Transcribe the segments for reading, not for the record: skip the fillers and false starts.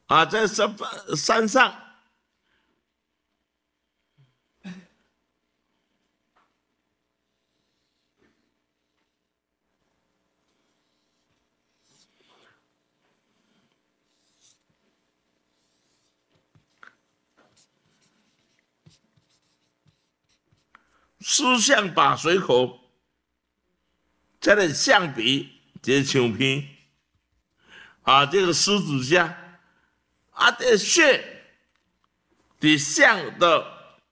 在山上。狮象把水口，这个象鼻，这个相片，这个狮子像，这穴，的象的，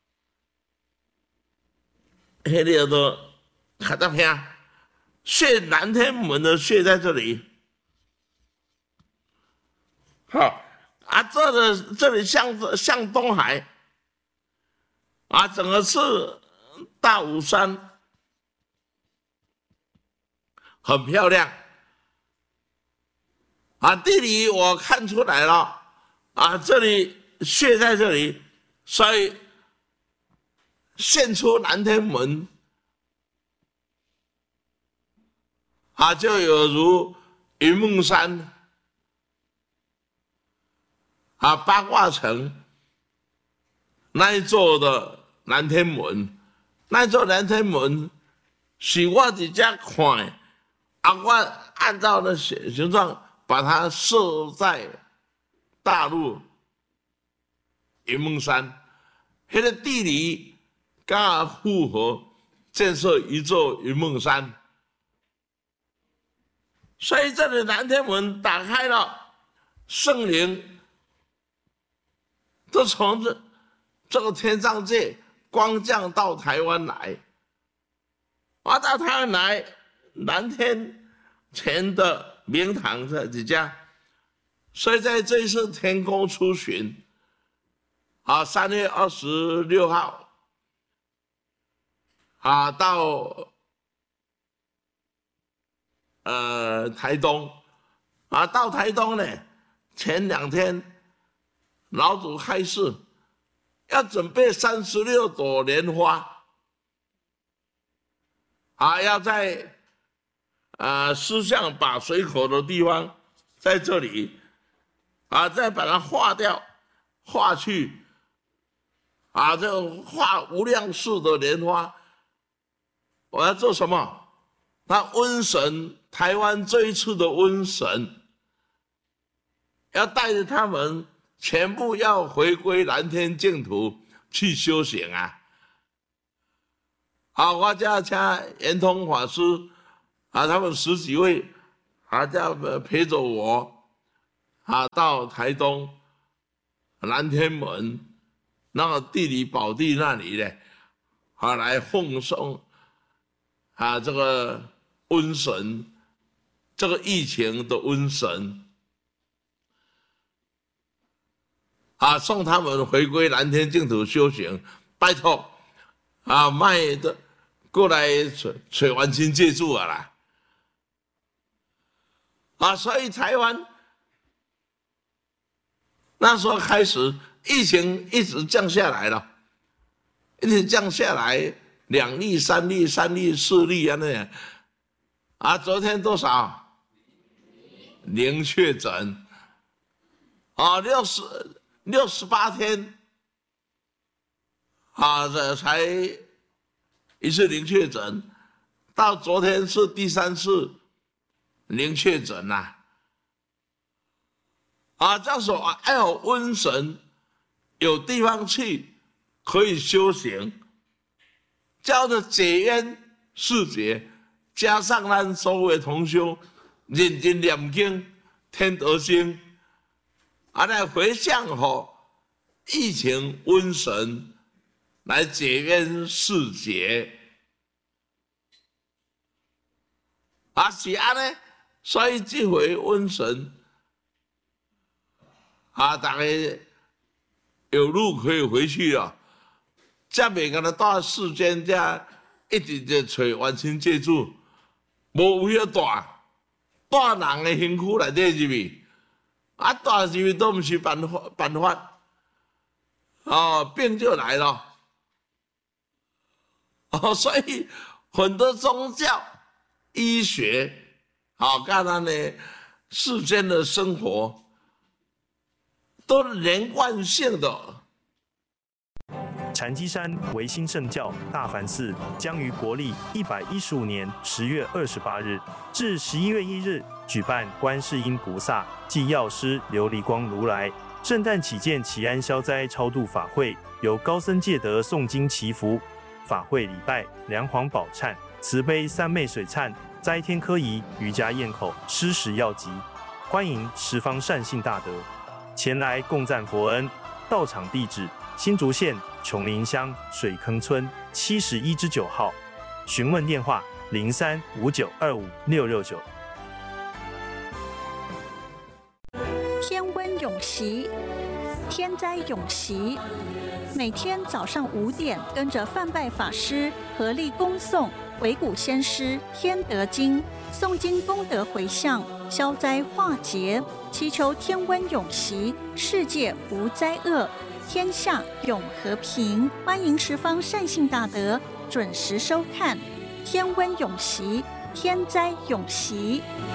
那个的，看到没有？穴南天门的穴在这里，好，这里向东海，整个是大武山。很漂亮，地理我看出来了，这里穴在这里，所以现出南天门，就有如云梦山，八卦城那一座的南天门，那一座南天门是我直接看。我按照的形状把它设在大陆云梦山，那个地理刚好符合建设一座云梦山，所以这里南天门打开了，圣灵都从这个天上界光降到台湾来，到台湾来。南天前的明堂这几家，所以在这一次天空出巡，3月26号，到台东，到台东呢，前2天老祖开示，要准备36朵莲花，要在狮象把水口的地方，在这里，再把它化掉，化去，这化无量数的莲花，我要做什么？那瘟神，台湾这一次的瘟神，要带着他们全部要回归蓝天净土去修行我叫圆通法师。他们10几位，这样陪着我，到台东南天门那个地理宝地那里呢，来奉送这个瘟神，这个疫情的瘟神，送他们回归蓝天净土修行，拜托，卖的过来找完亲借助啦。所以台湾那时候开始疫情一直降下来了，一直降下来2例、3例、3例、4例那样。昨天多少？0确诊。68天，这才一次0确诊，到昨天是第3次。0确诊这样说有瘟神，有地方去可以修行，叫做解冤释结，加上咱所有的同修认真念经、天德经，来回向疫情瘟神来解冤释结，是安呢？所以这回瘟神大家有路可以回去了，这袂敢若到世间这一直在找完全借助，无有遐大人的身躯内底入去，大入去都不是办法，病就来了，所以很多宗教、医学。跟咱的世间的生活， 都是连贯性的。 禅机山维新圣教大梵寺将于国历115年10月28日至11月1日举办观世音菩萨暨药师琉璃光如来圣诞祈见祈安消灾超度法会，由高僧戒德诵经祈福，法会礼拜梁皇宝忏、慈悲三昧水忏、斋天科仪、瑜伽咽口、施食药集，欢迎十方善信大德前来共赞佛恩。到场地址：新竹县琼林乡水坑村71-9号，询问电话0359256669。 天温永习，天灾永习。每天早上5点，跟着范拜法师合力恭诵维古先师天德经，诵经功德回向，消灾化劫，祈求天温永习，世界无灾厄，天下永和平。欢迎十方善信大德准时收看天温永习，天灾永习。